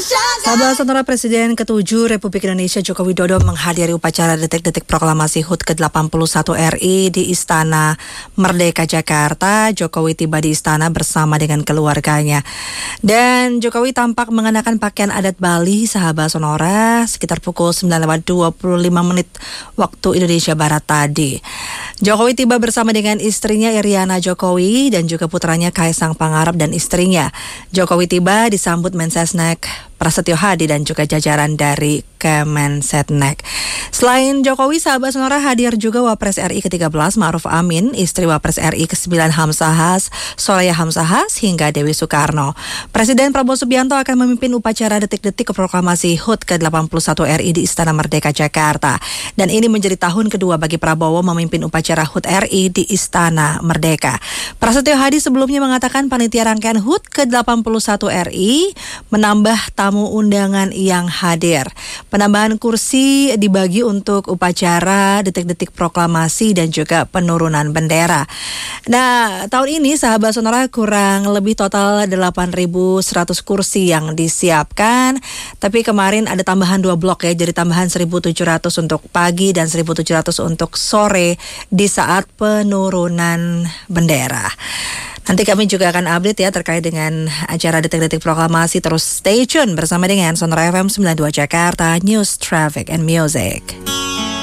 Sahabat Sonora, Presiden ke-7 Republik Indonesia Joko Widodo menghadiri upacara detik-detik proklamasi HUT ke-81 RI di Istana Merdeka Jakarta. Jokowi tiba di istana bersama dengan keluarganya. Dan Jokowi tampak mengenakan pakaian adat Bali, sahabat Sonora, sekitar pukul 9.25 waktu Indonesia Barat tadi. Jokowi tiba bersama dengan istrinya Iriana Jokowi dan juga putranya Kaisang Pangarep dan istrinya. Jokowi tiba disambut Mensesnek Prasetyo Hadi dan juga jajaran dari Kemensetnek. Selain Jokowi, sahabat Sonora, hadir juga Wapres RI ke-13 Ma'ruf Amin, istri Wapres RI ke-9 Hamzahas, Soraya Hamzahas, hingga Dewi Soekarno. Presiden Prabowo Subianto akan memimpin upacara detik-detik proklamasi HUT ke-81 RI di Istana Merdeka Jakarta. Dan ini menjadi tahun kedua bagi Prabowo memimpin upacara HUT RI di Istana Merdeka. Prasetyo Hadi sebelumnya mengatakan panitia rangkaian HUT ke-81 RI menambah tamu undangan yang hadir. Penambahan kursi dibagi untuk upacara detik-detik proklamasi dan juga penurunan bendera. Nah, tahun ini sahabat Sonora kurang lebih total 8.100 kursi yang disiapkan. Tapi kemarin ada tambahan 2 blok ya, jadi tambahan 1.700 untuk pagi dan 1.700 untuk sore di saat penurunan bendera. Nanti kami juga akan update ya terkait dengan acara detik-detik proklamasi. Terus stay tune bersama dengan Sonora FM 92 Jakarta, News, Traffic, and Music.